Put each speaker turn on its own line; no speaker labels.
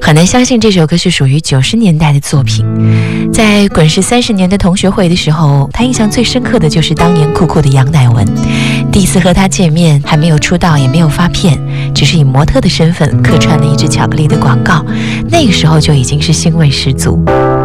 很难相信这首歌是属于90年代的作品。在滚石30年的同学会的时候，他印象最深刻的就是当年酷酷的杨乃文。第一次和他见面，还没有出道，也没有发片，只是以模特的身份客串了一支巧克力的广告，那个时候就已经是欣慰十足。